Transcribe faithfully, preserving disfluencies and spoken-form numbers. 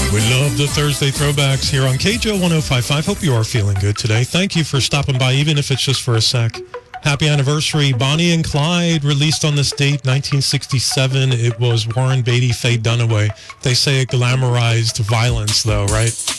We love the Thursday throwbacks here on K J O one oh five point five. Hope you are feeling good today. Thank you for stopping by, even if it's just for a sec. Happy anniversary. Bonnie and Clyde, released on this date, nineteen sixty-seven. It was Warren Beatty, Faye Dunaway. They say it glamorized violence, though, right?